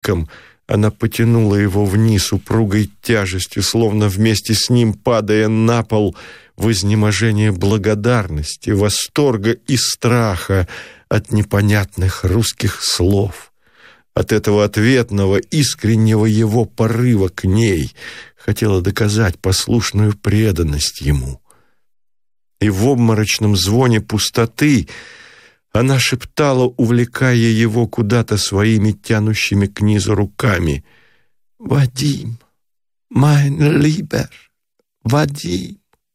криком она потянула его вниз упругой тяжестью, словно вместе с ним, падая на пол в изнеможение благодарности, восторга и страха от непонятных русских слов, от этого ответного, искреннего его порыва к ней, хотела доказать послушную преданность ему. И в обморочном звоне пустоты она шептала, увлекая его куда-то своими тянущими к низу руками: «Вадим, mein Lieber, Вадим».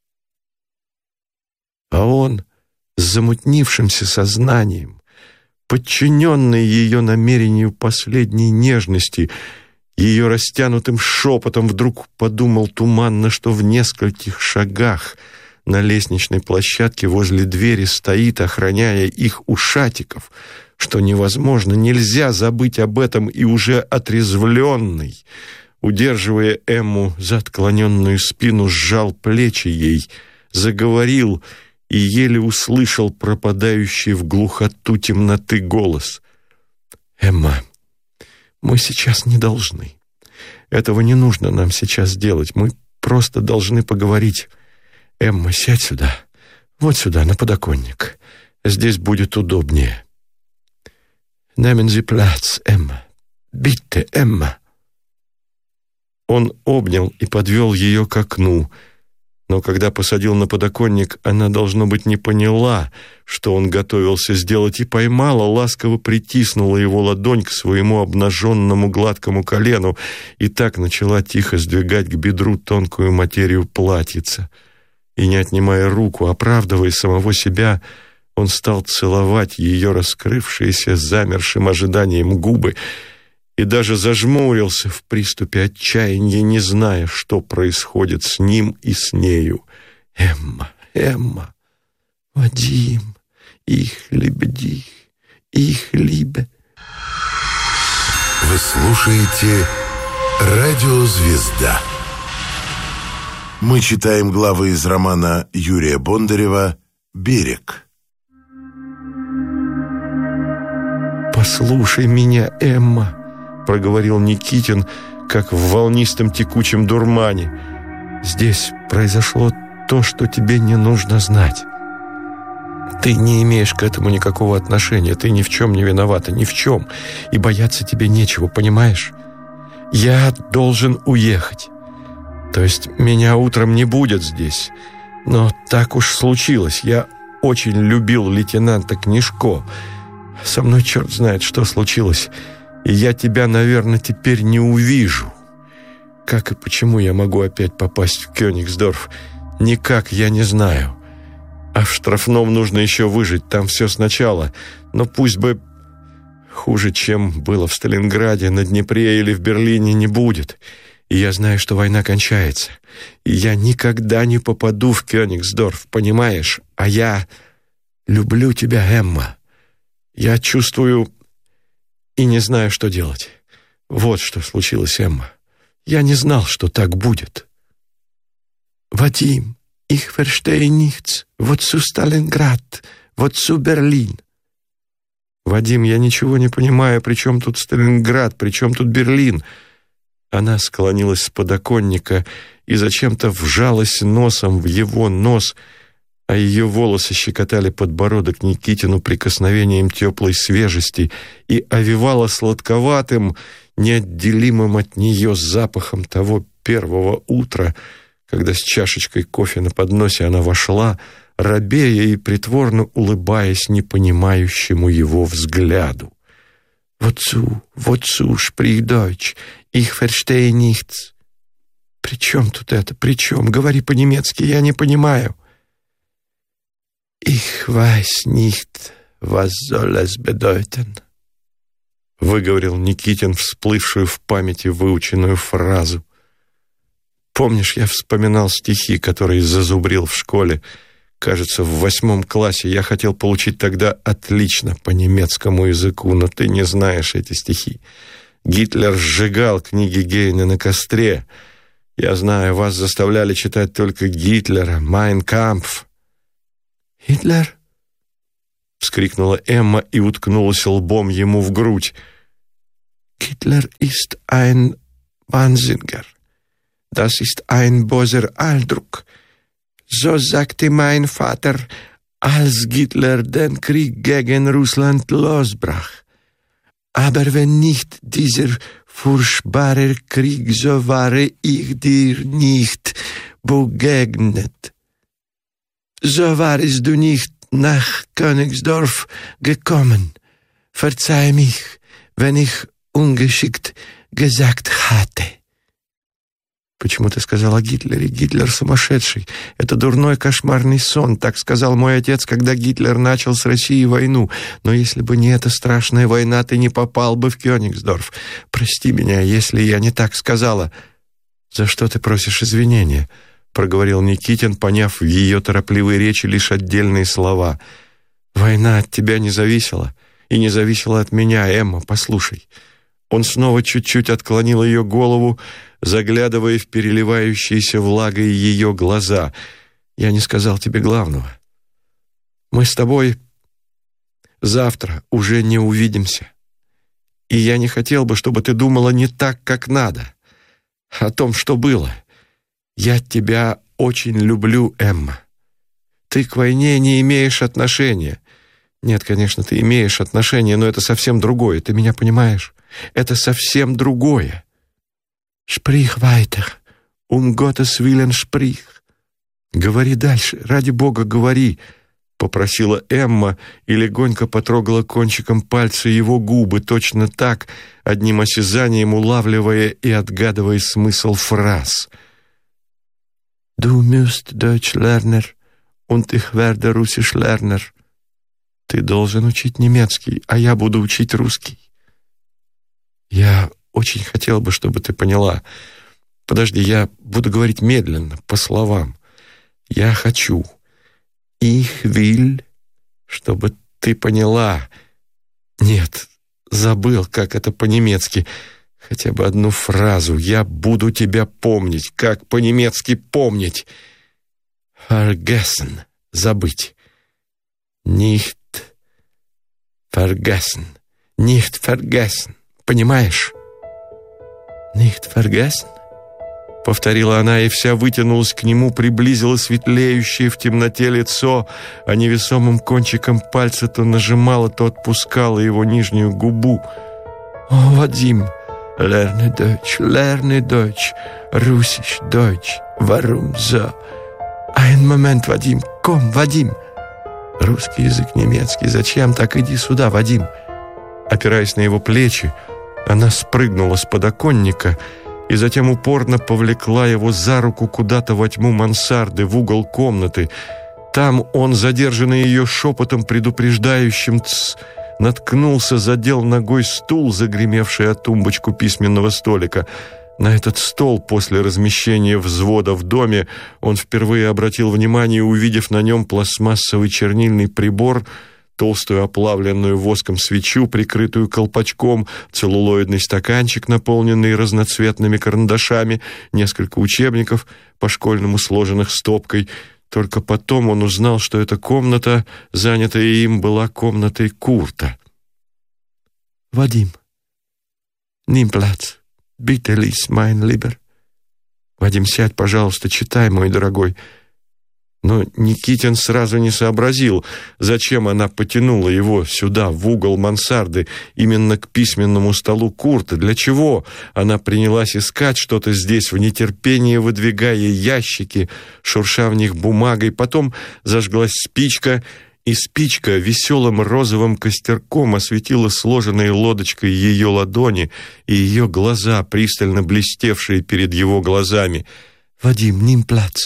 А он с замутнившимся сознанием, подчиненный ее намерению последней нежности, ее растянутым шепотом, вдруг подумал туманно, что в нескольких шагах на лестничной площадке возле двери стоит, охраняя их, Ушатиков, что невозможно, нельзя забыть об этом, и уже отрезвленный, удерживая Эмму за отклоненную спину, сжал плечи ей, заговорил и еле услышал пропадающий в глухоту темноты голос: «Эмма, мы сейчас не должны. Этого не нужно нам сейчас делать. Мы просто должны поговорить. Эмма, сядь сюда, вот сюда, на подоконник. Здесь будет удобнее. Nehmen Sie Platz, Эмма. Bitte, Эмма». Он обнял и подвел ее к окну, но когда посадил на подоконник, она, должно быть, не поняла, что он готовился сделать, и поймала, ласково притиснула его ладонь к своему обнаженному гладкому колену и так начала тихо сдвигать к бедру тонкую материю платьица. И, не отнимая руку, оправдывая самого себя, он стал целовать ее раскрывшиеся замершим ожиданием губы и даже зажмурился в приступе отчаяния, не зная, что происходит с ним и с нею. «Эмма, Эмма, Вадим, ich liebe dich, ich liebe». Вы слушаете «Радио Звезда». Мы читаем главы из романа Юрия Бондарева «Берег». «Послушай меня, Эмма», — проговорил Никитин, как в волнистом текучем дурмане. «Здесь произошло то, что тебе не нужно знать. Ты не имеешь к этому никакого отношения, ты ни в чем не виновата, ни в чем, и бояться тебе нечего, понимаешь? Я должен уехать. То есть меня утром не будет здесь, но так уж случилось. Я очень любил лейтенанта Книжко. Со мной черт знает, что случилось, и я тебя, наверное, теперь не увижу. Как и почему я могу опять попасть в Кёнигсдорф, никак я не знаю. А в штрафном нужно еще выжить, там все сначала. Но пусть бы хуже, чем было в Сталинграде, на Днепре или в Берлине, не будет. И я знаю, что война кончается. И я никогда не попаду в Кёнигсдорф, понимаешь? А я люблю тебя, Эмма. Я чувствую и не знаю, что делать. Вот что случилось, Эмма. Я не знал, что так будет». «Вадим, ich verstehe nichts. Wozu Сталинград? Wozu Берлин?» «Вадим, я ничего не понимаю. При чем тут Сталинград? При чем тут Берлин?» Она склонилась с подоконника и зачем-то вжалась носом в его нос, а ее волосы щекотали подбородок Никитину прикосновением теплой свежести и овевала сладковатым, неотделимым от нее запахом того первого утра, когда с чашечкой кофе на подносе она вошла, робея и притворно улыбаясь непонимающему его взгляду. «Wozu, wozu, sprich Deutsch, ich verstehe nichts». «При чем тут это? При чем? Говори по-немецки, я не понимаю». «Ich weiß nicht, was soll es bedeuten», — выговорил Никитин всплывшую в памяти выученную фразу. «Помнишь, я вспоминал стихи, которые зазубрил в школе? Кажется, в 8 классе. Я хотел получить тогда отлично по немецкому языку, но ты не знаешь эти стихи. Гитлер сжигал книги Гейне на костре. Я знаю, вас заставляли читать только Гитлера, «Mein Kampf». «Гитлер?» — вскрикнула Эмма и уткнулась лбом ему в грудь. Hitler ist ein Wahnsinniger. Das ist ein böser Ausdruck. So sagte mein Vater, als Hitler den Krieg gegen Russland losbrach. Aber wenn nicht dieser furchtbare Krieg, so wäre ich dir nicht begegnet. So warst du nicht nach Königsdorf gekommen. Verzeih mich, wenn ich ungeschickt gesagt hatte. Почему ты сказал о Гитлере? Гитлер сумасшедший. Это дурной кошмарный сон. Так сказал мой отец, когда Гитлер начал с Россией войну. Но если бы не эта страшная война, ты не попал бы в Кёнигсдорф. Прости меня, если я не так сказала. За что ты просишь извинения? Проговорил Никитин, поняв в ее торопливой речи лишь отдельные слова. Война от тебя не зависела. И не зависела от меня, Эмма, послушай. Он снова чуть-чуть отклонил ее голову, заглядывая в переливающиеся влагой ее глаза. «Я не сказал тебе главного. Мы с тобой завтра уже не увидимся. И я не хотел бы, чтобы ты думала не так, как надо. О том, что было. Я тебя очень люблю, Эмма. Ты к войне не имеешь отношения. Нет, конечно, ты имеешь отношения, но это совсем другое. Ты меня понимаешь? Это совсем другое. Sprich weiter. Gottes Willen sprich. Говори дальше, ради Бога, говори, попросила Эмма и легонько потрогала кончиком пальца его губы, точно так, одним осязанием улавливая и отгадывая смысл фраз. Du musst Deutsch lernen, und ich werde Russisch lernen. Ты должен учить немецкий, а я буду учить русский. Я очень хотел бы, чтобы ты поняла. Подожди, я буду говорить медленно, по словам. Я хочу. Ich will, чтобы ты поняла. Нет, забыл, как это по-немецки. Хотя бы одну фразу. Я буду тебя помнить. Как по-немецки помнить? Vergessen. Забыть. Nicht vergessen. Nicht vergessen. Понимаешь? «Nicht vergessen?» — повторила она, и вся вытянулась к нему, приблизила светлеющее в темноте лицо, а невесомым кончиком пальца то нажимала, то отпускала его нижнюю губу. «О, Вадим, lerne Deutsch, Russisch, Deutsch, warum so? Ein Moment, Вадим, komm, Вадим!» «Русский язык, немецкий, зачем так? Иди сюда, Вадим!» Опираясь на его плечи, она спрыгнула с подоконника и затем упорно повлекла его за руку куда-то во тьму мансарды, в угол комнаты. Там он, задержанный ее шепотом, предупреждающим «тсс», наткнулся, задел ногой стул, загремевший о тумбочку письменного столика. На этот стол после размещения взвода в доме он впервые обратил внимание, увидев на нем пластмассовый чернильный прибор, толстую оплавленную воском свечу, прикрытую колпачком, целлулоидный стаканчик, наполненный разноцветными карандашами, несколько учебников, по-школьному сложенных стопкой. Только потом он узнал, что эта комната, занятая им, была комнатой Курта. «Вадим, nimm Platz, bitte lies, mein Lieber». «Вадим, сядь, пожалуйста, читай, мой дорогой». Но Никитин сразу не сообразил, зачем она потянула его сюда, в угол мансарды, именно к письменному столу Курта. Для чего она принялась искать что-то здесь, в нетерпении выдвигая ящики, шурша в них бумагой. Потом зажглась спичка, и спичка веселым розовым костерком осветила сложенной лодочкой ее ладони и ее глаза, пристально блестевшие перед его глазами. «Вадим, nimm Platz».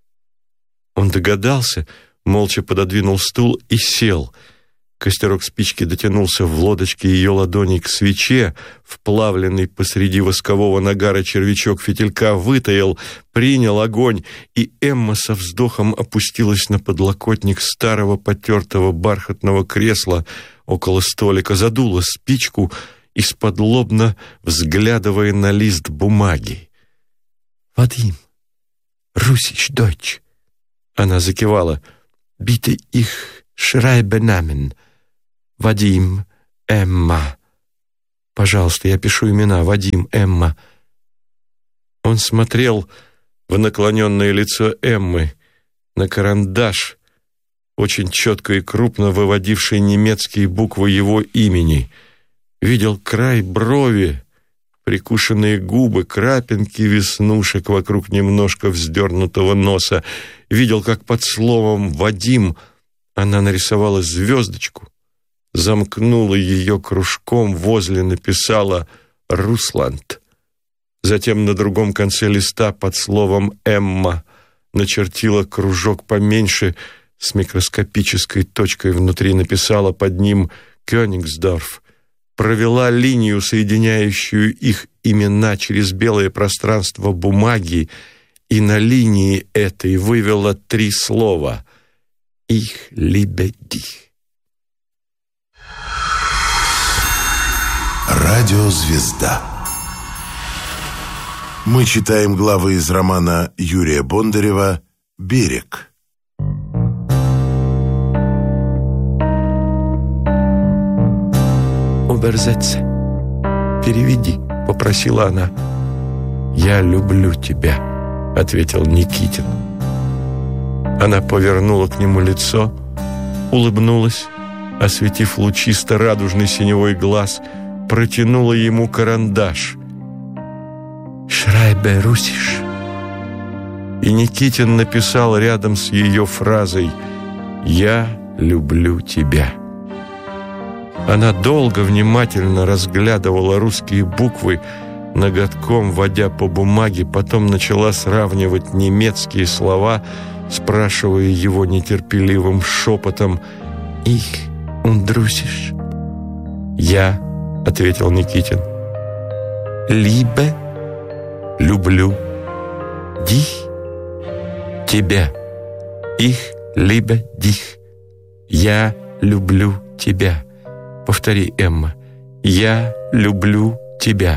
Он догадался, молча пододвинул стул и сел. Костерок спички дотянулся в лодочке ее ладони к свече, вплавленный посреди воскового нагара червячок фитилька вытаял, принял огонь, и Эмма со вздохом опустилась на подлокотник старого потертого бархатного кресла около столика, задула спичку, исподлобно взглядывая на лист бумаги. «Вадим, Russisch, Deutsch». Она закивала. «Bitte ich schreibe Namen. Вадим, Эмма». Пожалуйста, я пишу имена: Вадим, Эмма». Он смотрел в наклоненное лицо Эммы, на карандаш, очень четко и крупно выводивший немецкие буквы его имени. Видел край брови, прикушенные губы, крапинки веснушек вокруг немножко вздернутого носа. Видел, как под словом «Вадим» она нарисовала звездочку, замкнула ее кружком, возле написала «Русланд». Затем на другом конце листа под словом «Эмма» начертила кружок поменьше, с микроскопической точкой внутри написала под ним «Кёнигсдорф», провела линию, соединяющую их имена через белое пространство бумаги, и на линии этой вывела 3 слова «Ich liebe dich». Радиозвезда. Мы читаем главы из романа Юрия Бондарева «Берег». «Оберзетце, переведи», — попросила она. «Я люблю тебя», — ответил Никитин. Она повернула к нему лицо, улыбнулась, осветив лучисто-радужный синевой глаз, протянула ему карандаш. «Шрайбе русиш». И Никитин написал рядом с ее фразой «Я люблю тебя». Она долго внимательно разглядывала русские буквы, ноготком водя по бумаге, потом начала сравнивать немецкие слова, спрашивая его нетерпеливым шепотом «Ich und Russisch?» «Я», — ответил Никитин. «Liebe» — «люблю», «dich» — «тебя», «Ich liebe dich» — «Я люблю тебя». Повтори, Эмма. «Я люблю тебя».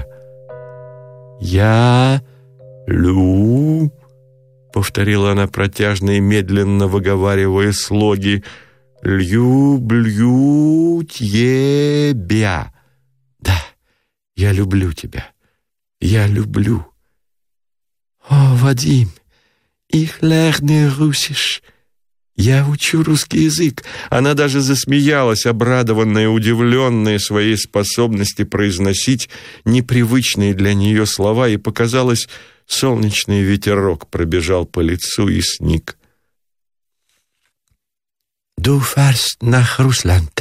«Я лю», — повторила она протяжно и медленно выговаривая слоги. «Люблю тебя». «Да, я люблю тебя. Я люблю». «О, Вадим, ich lerne Russisch». «Я учу русский язык». Она даже засмеялась, обрадованная, удивленная своей способности произносить непривычные для нее слова, и, показалось, солнечный ветерок пробежал по лицу и сник. «Du fährst nach Russland.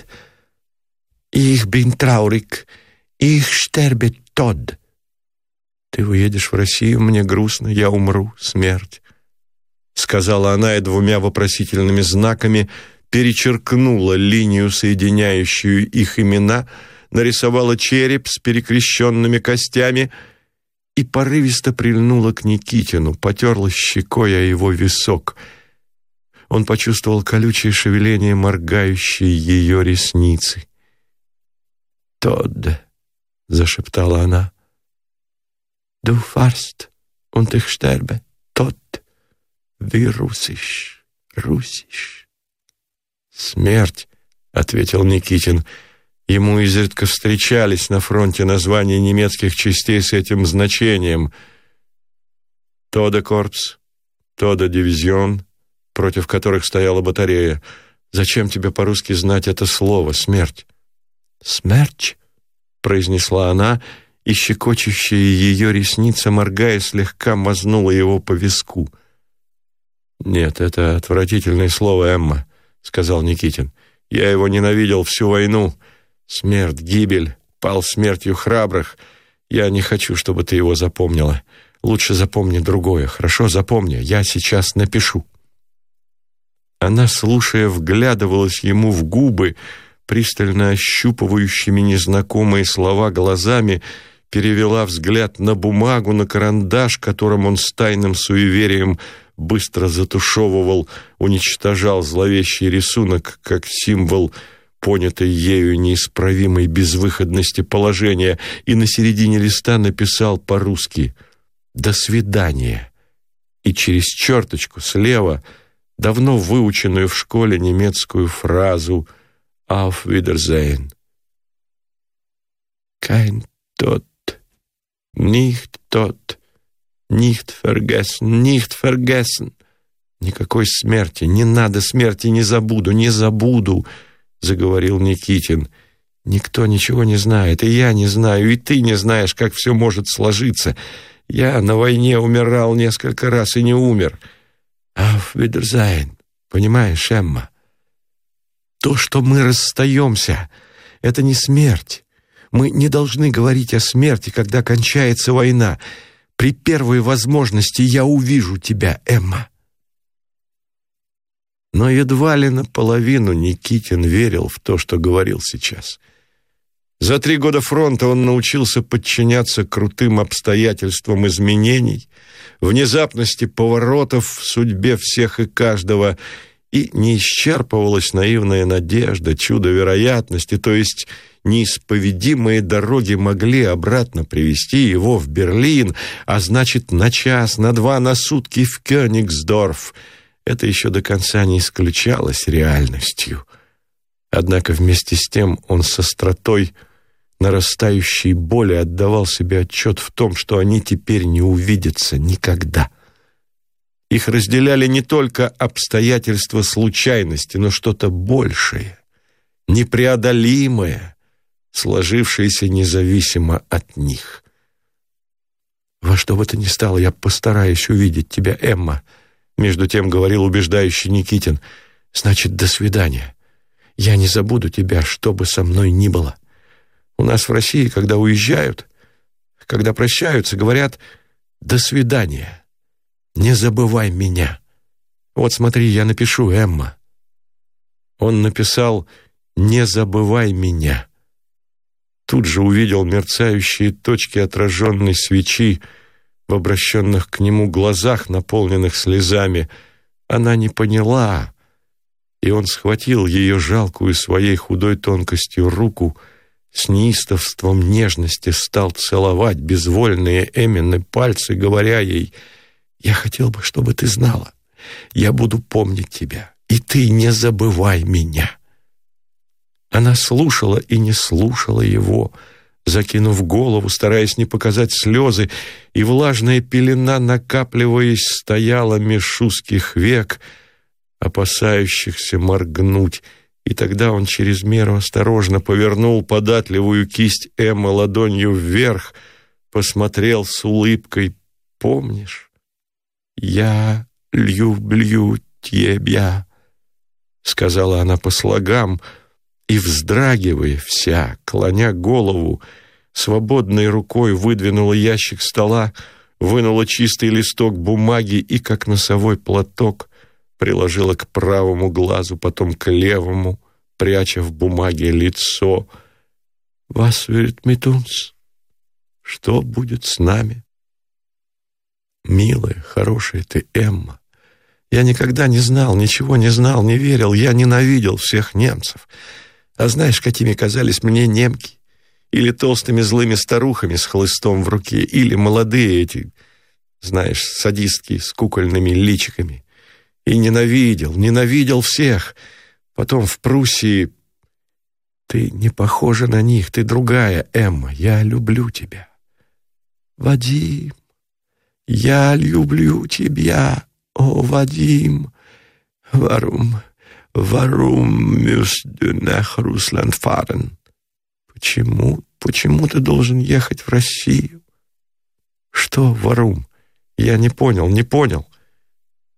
Ich bin traurig. Ich sterbe tot». «Ты уедешь в Россию, мне грустно, я умру, смерть», — сказала она и 2 вопросительными знаками перечеркнула линию, соединяющую их имена, нарисовала череп с перекрещенными костями и порывисто прильнула к Никитину, потерлась щекой о его висок. Он почувствовал колючее шевеление моргающей ее ресницы. «Тодд», — зашептала она, — «du fährst und ich sterbe tot». «Вы русиш, русиш». «Смерть», — ответил Никитин. Ему изредка встречались на фронте названия немецких частей с этим значением. «Тода корпс», «Тода дивизион», против которых стояла батарея. «Зачем тебе по-русски знать это слово, смерть?» «Смерть», — произнесла она, и щекочущая ее ресница, моргая, слегка мазнула его по виску. «Нет, это отвратительное слово, Эмма», — сказал Никитин. «Я его ненавидел всю войну. Смерть, гибель, пал смертью храбрых. Я не хочу, чтобы ты его запомнила. Лучше запомни другое, хорошо? Запомни, я сейчас напишу». Она, слушая, вглядывалась ему в губы, пристально ощупывающими незнакомые слова глазами, перевела взгляд на бумагу, на карандаш, которым он с тайным суеверием быстро затушевывал, уничтожал зловещий рисунок как символ понятой ею неисправимой безвыходности положения, и на середине листа написал по-русски «До свидания», и через черточку слева давно выученную в школе немецкую фразу «Auf Wiedersehen». kein Tod, nicht tot, nicht vergessen, nicht vergessen. Никакой смерти, не надо смерти, не забуду, заговорил Никитин. Никто ничего не знает, и я не знаю, и ты не знаешь, как все может сложиться. Я на войне умирал несколько раз и не умер. Auf Wiedersehen, понимаешь, Эмма? То, что мы расстаемся, это не смерть. Мы не должны говорить о смерти, когда кончается война. При первой возможности я увижу тебя, Эмма. Но едва ли наполовину Никитин верил в то, что говорил сейчас. За 3 года фронта он научился подчиняться крутым обстоятельствам изменений, внезапности поворотов в судьбе всех и каждого, и не исчерпывалась наивная надежда, чудо вероятности, то есть неисповедимые дороги могли обратно привести его в Берлин, а значит, на час, на 2, на сутки в Кёнигсдорф. Это еще до конца не исключалось реальностью. Однако вместе с тем он с остротой нарастающей боли отдавал себе отчет в том, что они теперь не увидятся никогда. Их разделяли не только обстоятельства случайности, но что-то большее, непреодолимое, сложившееся независимо от них. «Во что бы то ни стало, я постараюсь увидеть тебя, Эмма», между тем говорил убеждающий Никитин. «Значит, до свидания. Я не забуду тебя, что бы со мной ни было. У нас в России, когда уезжают, когда прощаются, говорят «до свидания». Не забывай меня. Вот смотри, я напишу, Эмма». Он написал «не забывай меня». Тут же увидел мерцающие точки отраженной свечи в обращенных к нему глазах, наполненных слезами. Она не поняла, и он схватил ее жалкую своей худой тонкостью руку, с неистовством нежности стал целовать безвольные Эммины пальцы, говоря ей: «Я хотел бы, чтобы ты знала, я буду помнить тебя, и ты не забывай меня». Она слушала и не слушала его, закинув голову, стараясь не показать слезы, и влажная пелена, накапливаясь, стояла меж узких век, опасающихся моргнуть, и тогда он через меру осторожно повернул податливую кисть Эммы ладонью вверх, посмотрел с улыбкой: «Помнишь? Я люблю тебя», — сказала она по слогам, и, вздрагивая вся, клоня голову, свободной рукой выдвинула ящик стола, вынула чистый листок бумаги и, как носовой платок, приложила к правому глазу, потом к левому, пряча в бумаге лицо. «Was wird mit uns?» «Что будет с нами?» «Милая, хорошая ты, Эмма, я никогда не знал, ничего не знал, не верил, я ненавидел всех немцев. А знаешь, какими казались мне немки? Или толстыми злыми старухами с хлыстом в руке, или молодые эти, знаешь, садистки с кукольными личиками. И ненавидел всех. Потом в Пруссии... Ты не похожа на них, ты другая, Эмма. Я люблю тебя. Вадим, я люблю тебя. О, Вадим, warum musst du nach Russland fahren? Почему ты должен ехать в Россию? Что, Варум? Я не понял.